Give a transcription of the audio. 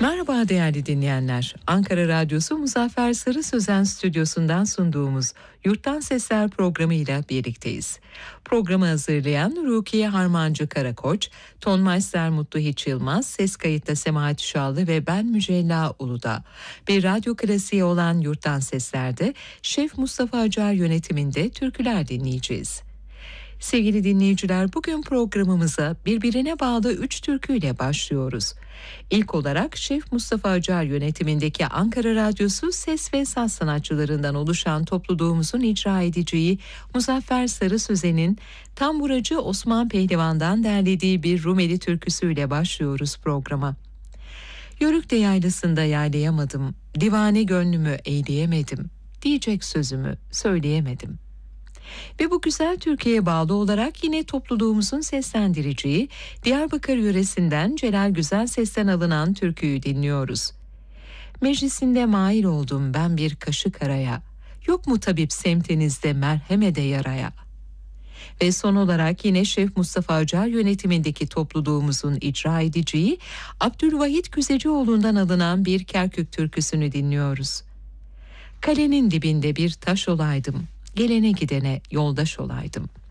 Merhaba değerli dinleyenler. Ankara Radyosu Muzaffer Sarı Sözen stüdyosundan sunduğumuz Yurttan Sesler programıyla birlikteyiz. Programı hazırlayan Rukiye Harmancı Karakoç, Tonmeister Mutlu Hiç Yılmaz, ses kayıtta Semahat Şallı ve ben Mücella Uludağ. Bir radyo klasiği olan Yurttan Sesler'de Şef Mustafa Acar yönetiminde türküler dinleyeceğiz. Sevgili dinleyiciler, bugün programımıza birbirine bağlı 3 türküyle başlıyoruz. İlk olarak Şef Mustafa Acar yönetimindeki Ankara Radyosu ses ve saz sanatçılarından oluşan topluluğumuzun icra edeceği Muzaffer Sarı Sözen'in tamburacı Osman Pehlivan'dan derlediği bir Rumeli türküsüyle başlıyoruz programa. Yörükte yaylasında yaylayamadım, divane gönlümü eyleyemedim, diyecek sözümü söyleyemedim. Ve bu güzel türküye bağlı olarak yine topluluğumuzun seslendireceği Diyarbakır yöresinden Celal Güzel Ses'ten alınan türküyü dinliyoruz. Meclisinde mail oldum ben bir kaşık araya, yok mu tabip semtinizde merhemede yaraya? Ve son olarak yine Şef Mustafa Acar yönetimindeki topluluğumuzun icra edeceği Abdülvahit Güzecioğlu'ndan alınan bir Kerkük türküsünü dinliyoruz. Kalenin dibinde bir taş olaydım, gelene gidene yoldaş olaydım.